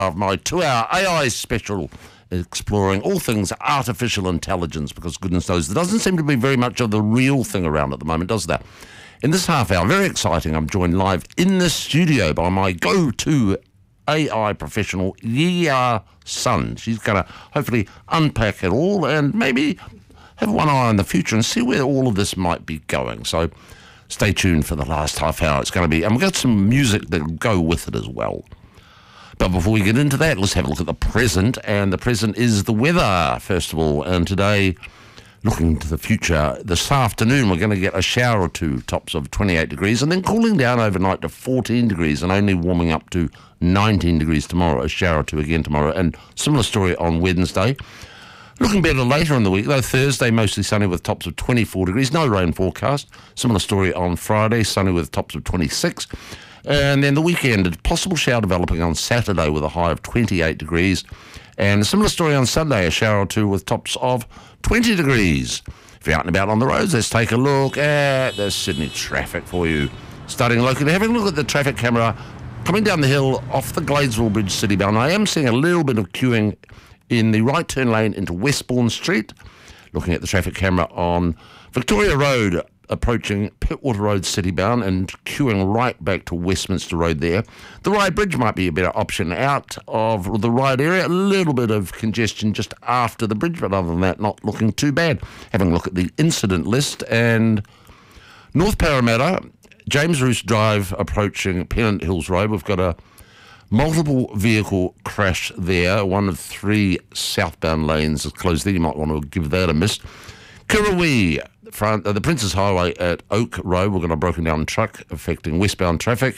of my 2-hour AI special exploring all things artificial intelligence, because goodness knows there doesn't seem to be very much of the real thing around at the moment, does there? In this half hour, very exciting, I'm joined live in the studio by my go-to AI professional, Yia Sun. She's going to hopefully unpack it all and maybe have one eye on the future and see where all of this might be going. So stay tuned for the last half hour. It's going to be, and we've got some music that will go with it as well. But before we get into that, let's have a look at the present, and the present is the weather, first of all. And today, looking to the future, this afternoon we're going to get a shower or two, tops of 28 degrees, and then cooling down overnight to 14 degrees and only warming up to 19 degrees tomorrow, a shower or two again tomorrow, and similar story on Wednesday. Looking better later in the week, though. Thursday, mostly sunny with tops of 24 degrees, no rain forecast. Similar story on Friday, sunny with tops of 26. And then the weekend, a possible shower developing on Saturday with a high of 28 degrees. And a similar story on Sunday, a shower or two with tops of 20 degrees. If you're out and about on the roads, let's take a look at the Sydney traffic for you. Starting locally, having a look at the traffic camera coming down the hill off the Gladesville Bridge City bound. I am seeing a little bit of queuing in the right turn lane into Westbourne Street. Looking at the traffic camera on Victoria Road, approaching Pittwater Road City bound and queuing right back to Westminster Road there. The Ryde Bridge might be a better option out of the Ryde area. A little bit of congestion just after the bridge, but other than that, not looking too bad. Having a look at the incident list, and North Parramatta, James Roos Drive approaching Pennant Hills Road. We've got a multiple vehicle crash there. One of 3 southbound lanes is closed there. You might want to give that a miss. Kirrawee, the Princes Highway at Oak Road, we've got a broken down truck affecting westbound traffic.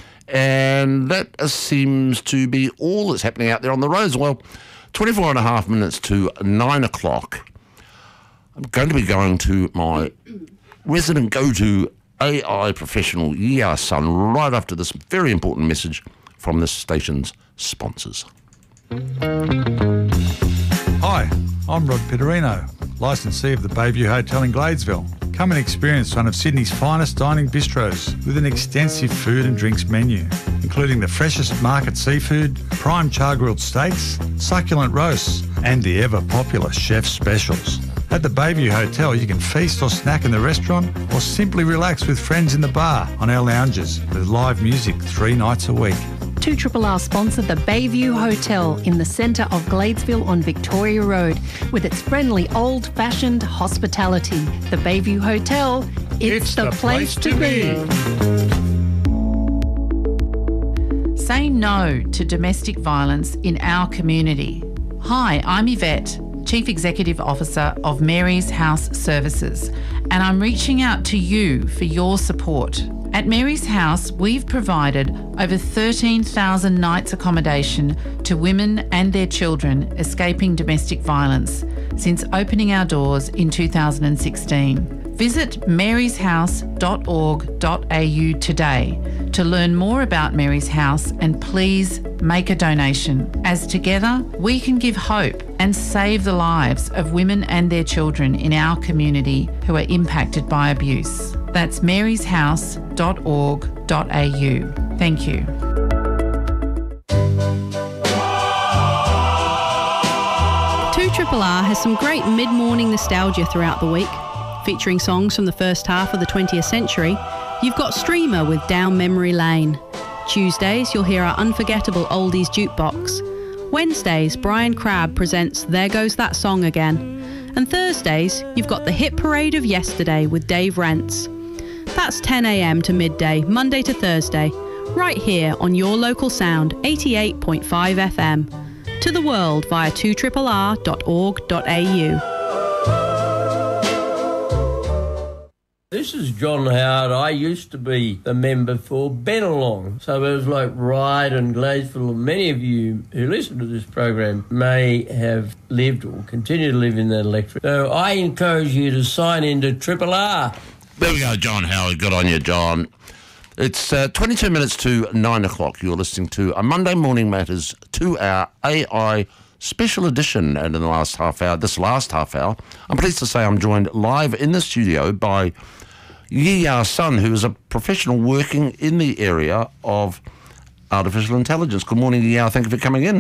And that seems to be all that's happening out there on the roads. Well, 24 and a half minutes to 9 o'clock. I'm going to be going to my resident go-to AI professional, Yia Sun, right after this very important message from this station's sponsors. Hi, I'm Rod Pitterino, licensee of the Bayview Hotel in Gladesville. Come and experience one of Sydney's finest dining bistros with an extensive food and drinks menu, including the freshest market seafood, prime char-grilled steaks, succulent roasts, and the ever-popular chef's specials. At the Bayview Hotel, you can feast or snack in the restaurant or simply relax with friends in the bar on our lounges with live music 3 nights a week. 2RRR sponsor the Bayview Hotel in the centre of Gladesville on Victoria Road with its friendly old-fashioned hospitality. The Bayview Hotel, it's the place to be. Say no to domestic violence in our community. Hi, I'm Yvette, Chief Executive Officer of Mary's House Services, and I'm reaching out to you for your support. At Mary's House, we've provided over 13,000 nights accommodation to women and their children escaping domestic violence since opening our doors in 2016. Visit maryshouse.org.au today to learn more about Mary's House, and please make a donation, as together we can give hope and save the lives of women and their children in our community who are impacted by abuse. That's maryshouse.org.au. Thank you. RRR has some great mid-morning nostalgia throughout the week. Featuring songs from the first half of the 20th century, you've got Streamer with Down Memory Lane. Tuesdays, you'll hear our unforgettable oldies jukebox. Wednesdays, Brian Crabb presents There Goes That Song Again. And Thursdays, you've got the hit parade of yesterday with Dave Rents. That's 10 a.m. to midday, Monday to Thursday, right here on your local sound, 88.5 FM. To the world via 2RRR.org.au. This is John Howard. I used to be the member for Bennelong. So it was like Ryde and Gladesville. Many of you who listen to this program may have lived or continue to live in that electorate. So I encourage you to sign into RRR. There we go, John Howard. Good on you, John. It's 22 minutes to 9 o'clock. You're listening to a Monday Morning Matters 2-hour AI special edition. And in the last half hour, I'm pleased to say I'm joined live in the studio by Yia Sun, who is a professional working in the area of artificial intelligence. Good morning, Yao. Thank you for coming in.